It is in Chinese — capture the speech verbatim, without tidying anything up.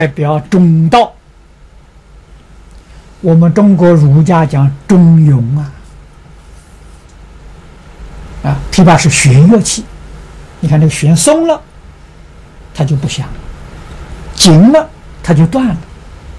代表中道。我们中国儒家讲中庸啊，啊，琵琶是弦乐器，你看这个弦松了，它就不响；紧了，它就断了。